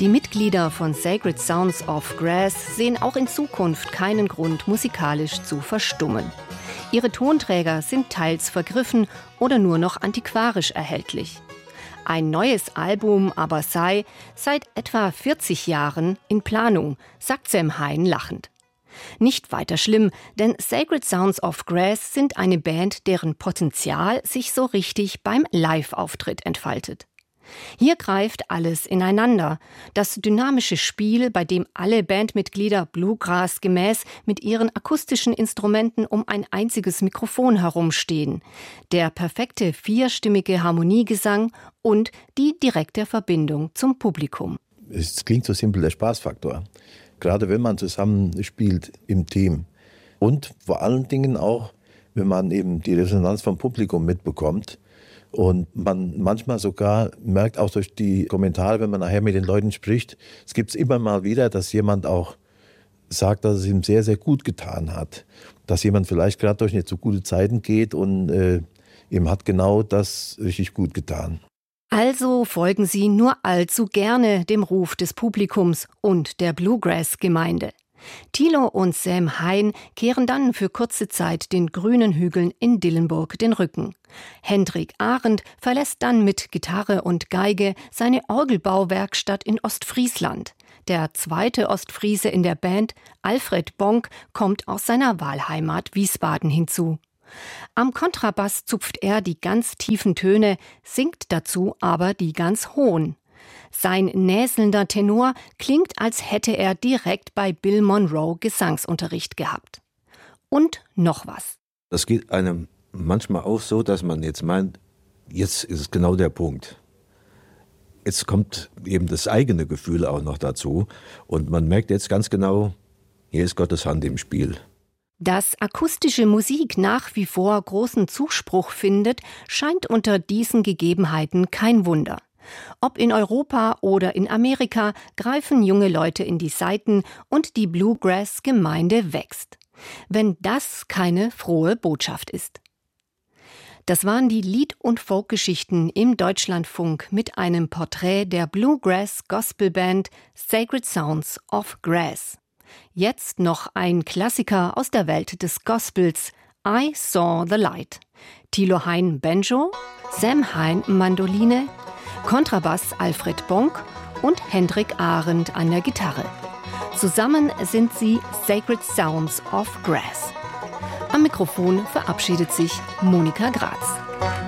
Die Mitglieder von Sacred Sounds of Grass sehen auch in Zukunft keinen Grund, musikalisch zu verstummen. Ihre Tonträger sind teils vergriffen oder nur noch antiquarisch erhältlich. Ein neues Album aber sei seit etwa 40 Jahren in Planung, sagt Sam Hein lachend. Nicht weiter schlimm, denn Sacred Sounds of Grass sind eine Band, deren Potenzial sich so richtig beim Live-Auftritt entfaltet. Hier greift alles ineinander. Das dynamische Spiel, bei dem alle Bandmitglieder Bluegrass gemäß mit ihren akustischen Instrumenten um ein einziges Mikrofon herumstehen. Der perfekte vierstimmige Harmoniegesang und die direkte Verbindung zum Publikum. Es klingt so simpel, der Spaßfaktor. Gerade wenn man zusammen spielt im Team. Und vor allen Dingen auch, wenn man eben die Resonanz vom Publikum mitbekommt. Und man manchmal sogar merkt auch durch die Kommentare, wenn man nachher mit den Leuten spricht, es gibt immer mal wieder, dass jemand auch sagt, dass es ihm sehr, sehr gut getan hat. Dass jemand vielleicht gerade durch nicht so gute Zeiten geht und ihm hat genau das richtig gut getan. Also folgen Sie nur allzu gerne dem Ruf des Publikums und der Bluegrass-Gemeinde. Thilo und Sam Hein kehren dann für kurze Zeit den grünen Hügeln in Dillenburg den Rücken. Hendrik Arendt verlässt dann mit Gitarre und Geige seine Orgelbauwerkstatt in Ostfriesland. Der zweite Ostfriese in der Band, Alfred Bonk, kommt aus seiner Wahlheimat Wiesbaden hinzu. Am Kontrabass zupft er die ganz tiefen Töne, singt dazu aber die ganz hohen. Sein näselnder Tenor klingt, als hätte er direkt bei Bill Monroe Gesangsunterricht gehabt. Und noch was. Das geht einem manchmal auch so, dass man jetzt meint, jetzt ist es genau der Punkt. Jetzt kommt eben das eigene Gefühl auch noch dazu und man merkt jetzt ganz genau, hier ist Gottes Hand im Spiel. Dass akustische Musik nach wie vor großen Zuspruch findet, scheint unter diesen Gegebenheiten kein Wunder. Ob in Europa oder in Amerika greifen junge Leute in die Saiten und die Bluegrass-Gemeinde wächst. Wenn das keine frohe Botschaft ist. Das waren die Lied- und Folkgeschichten im Deutschlandfunk mit einem Porträt der Bluegrass-Gospelband Sacred Sounds of Grass. Jetzt noch ein Klassiker aus der Welt des Gospels, I Saw the Light. Thilo Hein Banjo, Sam Hein Mandoline, Kontrabass Alfred Bonk und Hendrik Arendt an der Gitarre. Zusammen sind sie Sacred Sounds of Grass. Am Mikrofon verabschiedet sich Monika Graz.